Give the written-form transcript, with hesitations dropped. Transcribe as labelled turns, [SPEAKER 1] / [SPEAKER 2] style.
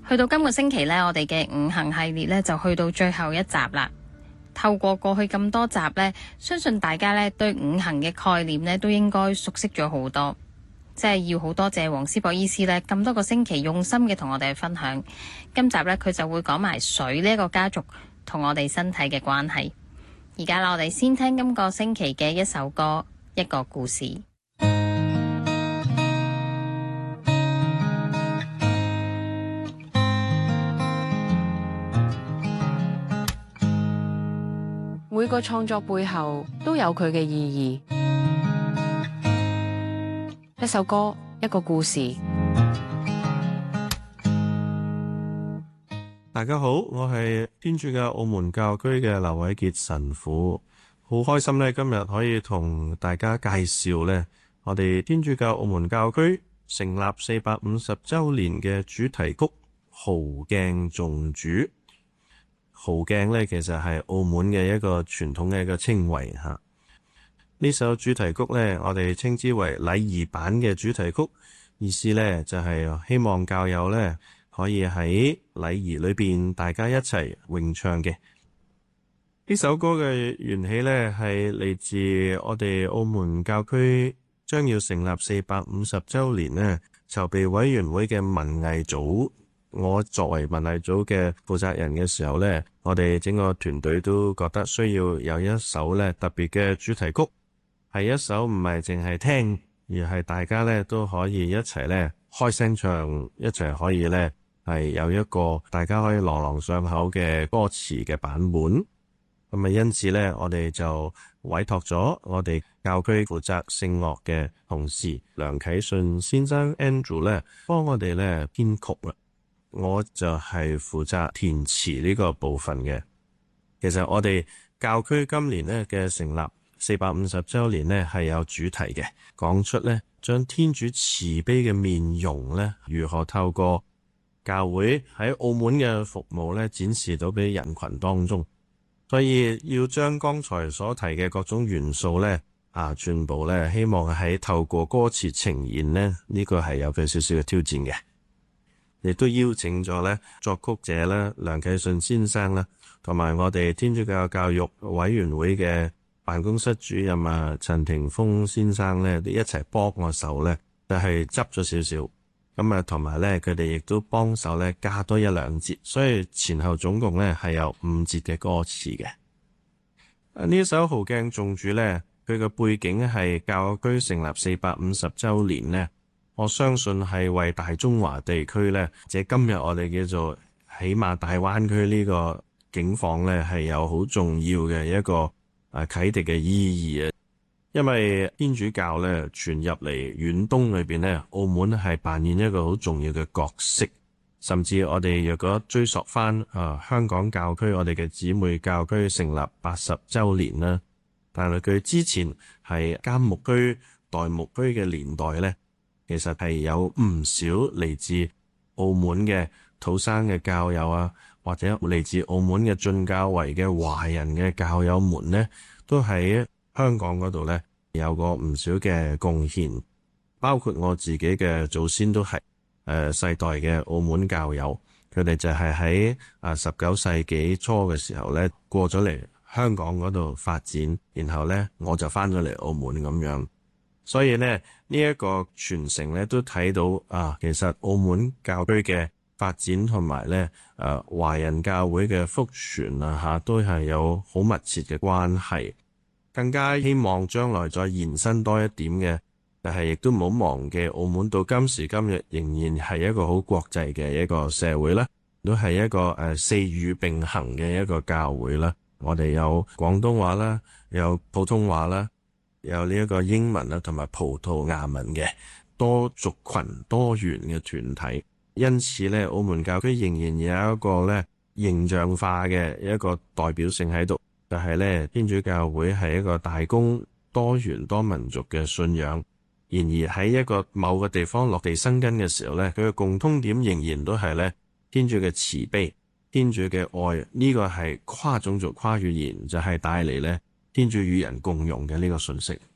[SPEAKER 1] 去到今個星期呢，我哋嘅五行系列呢就去到最後一集啦。透過過去咁多集呢，相信大家呢對五行嘅概念呢都應該熟悉咗好多。即係要好多謝黃思博醫師呢咁多個星期用心嘅同我哋分享。今集呢，佢就會講埋水呢一個家族同我哋身體嘅關係。而家我哋先聽今個星期嘅一首歌，一個故事。
[SPEAKER 2] 每個創作背後都有佢嘅意義。一首歌，一個故事。
[SPEAKER 3] 大家好，我係天主教澳門教區嘅劉偉傑神父，好開心呢，今日可以同大家介紹呢我哋天主教澳門教區成立450周年嘅主題曲《豪鏡頌主》。豪鏡呢，其實係澳門嘅一個傳統嘅一個稱謂吓。呢首主題曲呢，我哋稱之為禮儀版嘅主題曲，意思呢，就係希望教友呢可以喺禮儀裏邊大家一齊詠唱嘅。呢首歌嘅緣起呢，係嚟自我哋澳門教區將要成立450周年呢籌備委員會嘅文藝組。我作為文藝組嘅負責人嘅時候呢，我哋整個團隊都覺得需要有一首呢特別嘅主題曲，係一首唔係淨係聽，而係大家呢都可以一齊呢開聲唱，一齊可以呢係有一個大家可以朗朗上口嘅歌詞嘅版本。咁啊，因此呢，我哋就委託咗我哋教區負責聖樂嘅同事梁啟信先生 Andrew 呢幫我哋呢編曲啦。我就係負責填詞呢個部分嘅。其實我哋教區今年呢嘅成立450周年呢係有主題嘅，講出呢將天主慈悲嘅面容呢如何透過教會喺澳門嘅服務呢展示到俾人群當中。所以要將剛才所提嘅各種元素呢全部呢希望喺透過歌詞呈現呢，呢個係有佢少少嘅挑戰嘅。亦都邀請咗咧作曲者咧梁啟信先生啦，同埋我哋天主教教育委員會嘅辦公室主任陳霆鋒先生咧，一齊幫我手咧，就係執咗少少咁同埋咧佢哋亦都幫手咧加多一兩節，所以前後總共咧係有5節嘅歌詞嘅。呢一首《豪鏡頌主》咧，佢嘅背景係教區成立450周年咧。我相信係為大中華地區呢，即係今日我哋叫做起碼大灣區呢個境況呢，係有好重要嘅一個啟迪嘅意義啊！因為天主教呢傳入嚟遠東裏邊呢，澳門係扮演一個好重要嘅角色，甚至我哋若果追溯翻香港教區，我哋嘅姊妹教區成立80週年啦，但係佢之前係監牧區、代牧區嘅年代呢。其實係有唔少嚟自澳門嘅土生嘅教友或者嚟自澳門嘅進教圍嘅華人嘅教友們呢，都喺香港嗰度呢有過唔少嘅貢獻，包括我自己嘅祖先都係世代嘅澳門教友，佢哋就係喺19世紀初嘅時候呢過咗嚟香港嗰度發展，然後呢我就翻咗嚟澳門咁樣。所以呢一個傳承咧都睇到其實澳門教區嘅發展同埋咧華人教會嘅福傳都係有好密切嘅關係。更加希望將來再延伸多一點嘅，但係亦都唔好忘記澳門到今時今日仍然係一個好國際嘅一個社會啦，都係一個4語並行嘅一個教會啦。我哋有廣東話啦，有普通話啦，有呢一個英文同埋葡萄牙文嘅多族群多元嘅團體，因此咧澳門教區仍然有一個咧形象化嘅一個代表性喺度，就係咧天主教會係一個大公多元多民族嘅信仰。然而喺一個某個地方落地生根嘅時候咧，佢嘅共通點仍然都係咧天主嘅慈悲、天主嘅愛，呢個係跨種族跨語言，就係帶嚟咧天主與人共融嘅呢個信息。